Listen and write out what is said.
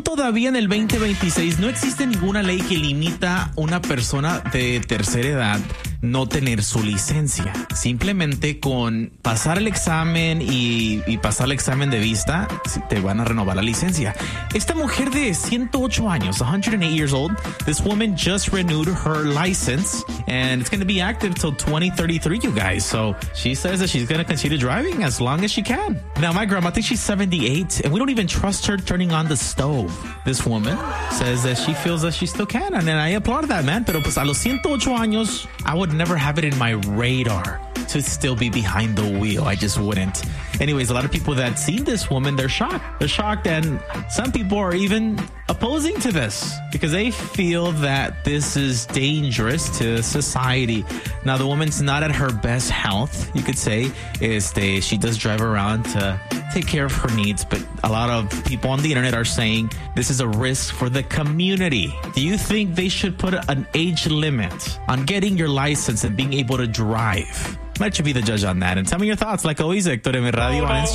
aún todavía en el 2026 no existe ninguna ley que limita a una persona de tercera edad no tener su licencia. Simplemente con pasar el examen y pasar el examen de vista, te van a renovar la licencia. Esta mujer de 108 años, 108 years old, this woman just renewed her license and it's going to be active till 2033, you guys. So she says that she's going to continue driving as long as she can. Now, my grandma, I think she's 78 and we don't even trust her turning on the stove. This woman says that she feels that she still can, and I applaud that, man. Pero pues a los 108 años, I would never have it in my radar to still be behind the wheel. I just wouldn't. Anyways, a lot of people that seen this woman, they're shocked. They're shocked, and some people are even opposing to this because they feel that this is dangerous to society. Now, the woman's not at her best health, you could say. She does drive around to take care of her needs, but a lot of people on the internet are saying this is a risk for the community. Do you think they should put an age limit on getting your license and being able to drive? Let you be the judge on that. And tell me your thoughts. Like always, Héctor M. Radio on Instagram.